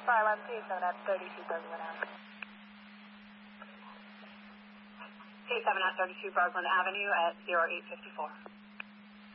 Farland 37 at 32 Brooklyn Avenue. 37 at 32 Brooklyn Avenue at 0854.